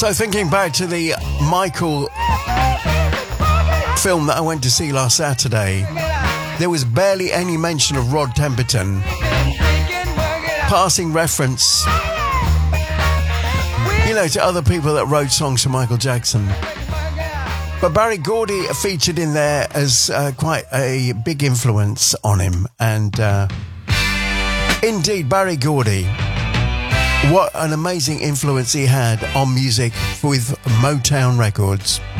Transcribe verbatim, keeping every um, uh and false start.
So thinking back to the Michael film that I went to see last Saturday, there was barely any mention of Rod Temperton. Passing reference, you know, to other people that wrote songs for Michael Jackson. But Barry Gordy featured in there as uh, quite a big influence on him. And uh, indeed, Barry Gordy, what an amazing influence he had on music with Motown Records.